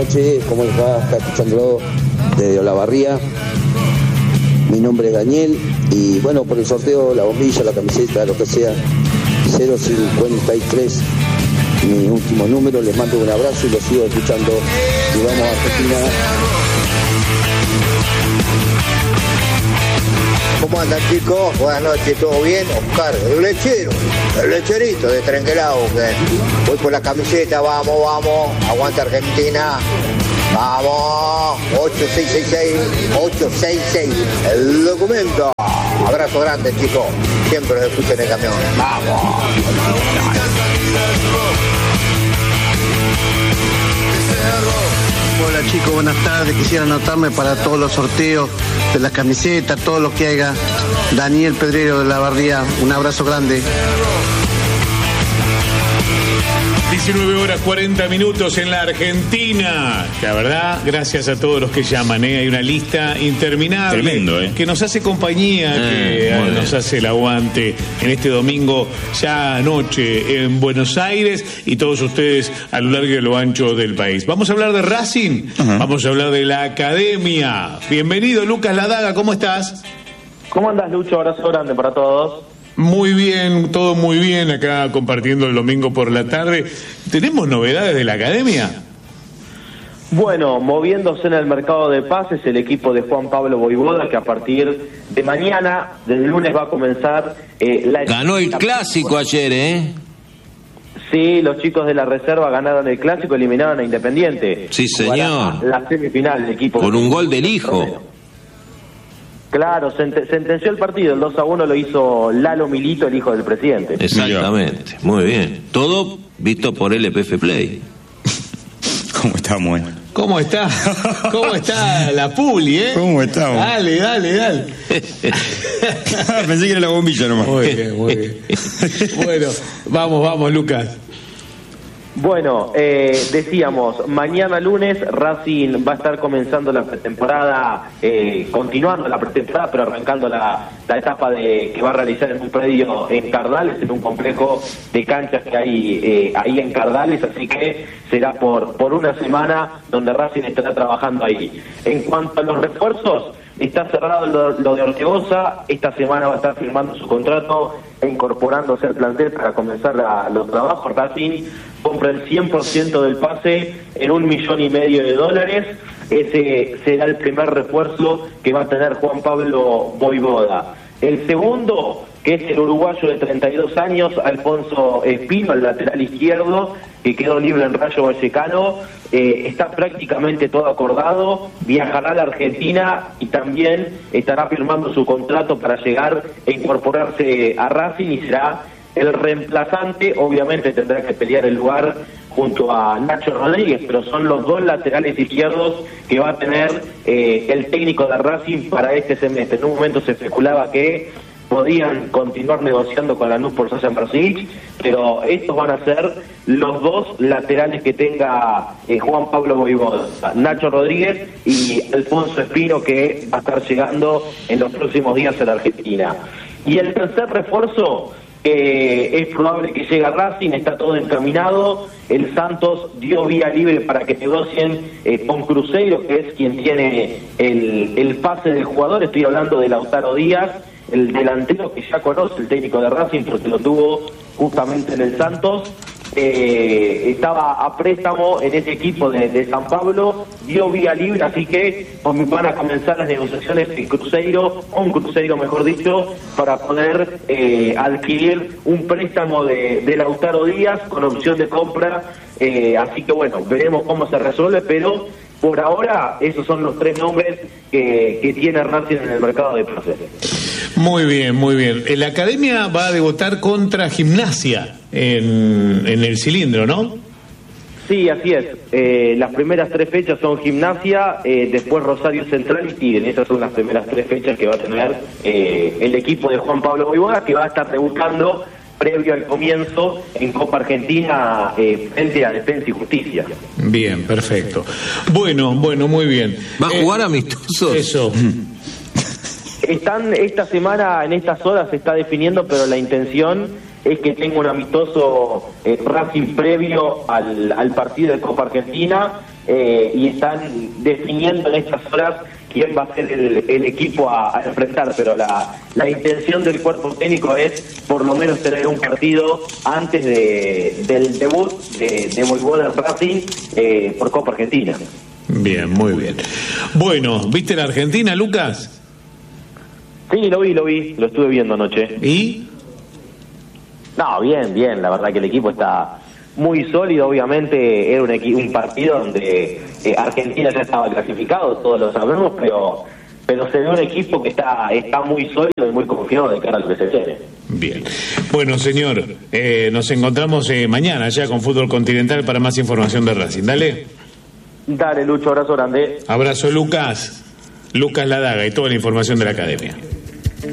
noches, ¿cómo les va? Está escuchándolo desde Olavarría. Mi nombre es Daniel y bueno, por el sorteo, la bombilla, la camiseta, lo que sea, 053, mi último número, les mando un abrazo y los sigo escuchando. Y vamos a Argentina. ¿Cómo andan, chicos? Buenas noches, ¿todo bien? Oscar, el lecherito de Trenquelao. Voy por la camiseta, vamos, aguanta Argentina. Vamos, 8666, el documento. Abrazo grande, chicos. Siempre los escucho en el camión. Vamos. Hola chicos, buenas tardes. Quisiera anotarme para todos los sorteos de las camisetas, todo lo que haga. Daniel Pedrero de Olavarría, un abrazo grande. 19 horas 40 minutos en la Argentina. La verdad, gracias a todos los que llaman, hay una lista interminable. Tremendo, que nos hace compañía, que nos hace el aguante en este domingo, ya anoche en Buenos Aires, y todos ustedes a lo largo y a lo ancho del país. Vamos a hablar de Racing, vamos a hablar de la academia. Bienvenido, Lucas Ladaga, ¿cómo estás? ¿Cómo andas, Lucho? Abrazo grande para todos. Muy bien, todo muy bien, acá compartiendo el domingo por la tarde. ¿Tenemos novedades de la academia? Bueno, moviéndose en el mercado de pases, el equipo de Juan Pablo Voivoda, que a partir de mañana, desde el lunes, va a comenzar Ganó el clásico ayer, ¿eh? Sí, los chicos de la reserva ganaron el clásico, eliminaron a Independiente. Sí, señor. La semifinal del equipo. Con un gol del hijo. Claro, sentenció el partido, el 2-1 lo hizo Lalo Milito, el hijo del presidente. Exactamente, muy bien. Todo visto por LPF Play. ¿Cómo estamos? ¿Cómo está? ¿Cómo está la Puli, ¿Cómo estamos? Dale. Pensé que era la bombilla nomás. Muy bien. Bueno, vamos, Lucas. Bueno, decíamos, mañana lunes Racing va a estar comenzando la pretemporada, continuando la pretemporada, pero arrancando la etapa que va a realizar en un predio en Cardales, en un complejo de canchas que hay ahí en Cardales, así que será por una semana donde Racing estará trabajando ahí. En cuanto a los refuerzos, está cerrado lo de Ortegoza, esta semana va a estar firmando su contrato e incorporándose al plantel para comenzar los trabajos. Racing compra el 100% del pase en $1,5 millones. Ese será el primer refuerzo que va a tener Juan Pablo Voivoda. El segundo, que es el uruguayo de 32 años, Alfonso Espino, el lateral izquierdo, que quedó libre en Rayo Vallecano, está prácticamente todo acordado, viajará a la Argentina y también estará firmando su contrato para llegar e incorporarse a Racing y será el reemplazante. Obviamente tendrá que pelear el lugar junto a Nacho Rodríguez, pero son los dos laterales izquierdos que va a tener el técnico de Racing para este semestre. En un momento se especulaba que podían continuar negociando con Lanús por Sasha Marsic, pero estos van a ser los dos laterales que tenga Juan Pablo Voivoda, Nacho Rodríguez y Alfonso Espino, que va a estar llegando en los próximos días a la Argentina. Y el tercer refuerzo, es probable que llegue a Racing, está todo encaminado. El Santos dio vía libre para que negocien con Cruzeiro, que es quien tiene el pase del jugador. Estoy hablando de Lautaro Díaz, el delantero que ya conoce el técnico de Racing porque lo tuvo justamente en el Santos. Estaba a préstamo en ese equipo de San Pablo, dio vía libre, así que van a comenzar las negociaciones con Cruzeiro mejor dicho, para poder adquirir un préstamo de Lautaro Díaz con opción de compra, así que bueno, veremos cómo se resuelve, pero por ahora esos son los tres nombres que tiene Racing en el mercado de pases. Muy bien. La academia va a debutar contra Gimnasia en el cilindro, ¿no? Sí, así es. Las primeras 3 fechas son Gimnasia, después Rosario Central y Tigre. Esas son las primeras 3 fechas que va a tener el equipo de Juan Pablo Voivoda, que va a estar debutando previo al comienzo en Copa Argentina frente a Defensa y Justicia. Bien, perfecto. Bueno, muy bien. ¿Va a jugar amistosos? Eso. Están esta semana, en estas horas se está definiendo, pero la intención es que tenga un amistoso Racing previo al partido de Copa Argentina, y están definiendo en estas horas quién va a ser el equipo a enfrentar, pero la intención del cuerpo técnico es por lo menos tener un partido antes del debut de voleibol del Racing por Copa Argentina. Bien, muy bien. Bueno, ¿viste la Argentina, Lucas? Sí, lo vi, lo estuve viendo anoche. ¿Y? No, bien, la verdad que el equipo está muy sólido. Obviamente era un partido donde Argentina ya estaba clasificado, todos lo sabemos, pero se ve un equipo que está muy sólido y muy confiado de cara a lo que se viene. Bien. Bueno, señor, nos encontramos mañana ya con Fútbol Continental para más información de Racing. Dale. Dale, Lucho, abrazo grande. Abrazo, Lucas. Lucas Ladaga y toda la información de la academia.